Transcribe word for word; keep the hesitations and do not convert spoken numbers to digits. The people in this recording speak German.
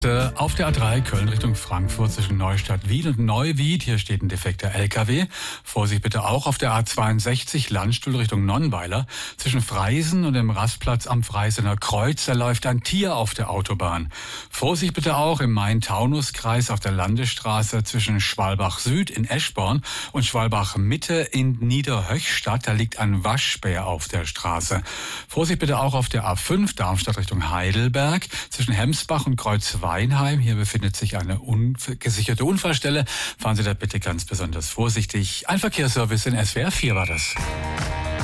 Auf der A drei Köln Richtung Frankfurt zwischen Neustadt-Wien und Neuwied. Hier steht ein defekter L K W. Vorsicht bitte auch auf der A zweiundsechzig Landstuhl Richtung Nonnweiler. Zwischen Freisen und dem Rastplatz am Freisener Kreuz. Da läuft ein Tier auf der Autobahn. Vorsicht bitte auch im Main-Taunus-Kreis auf der Landesstraße zwischen Schwalbach-Süd in Eschborn und Schwalbach-Mitte in Niederhöchstadt. Da liegt ein Waschbär auf der Straße. Vorsicht bitte auch auf der A fünf Darmstadt Richtung Heidelberg zwischen Hemsbach und Kreuz Weinheim. Hier befindet sich eine ungesicherte Unfallstelle. Fahren Sie da bitte ganz besonders vorsichtig. Ein Verkehrsservice in S W R vier war das.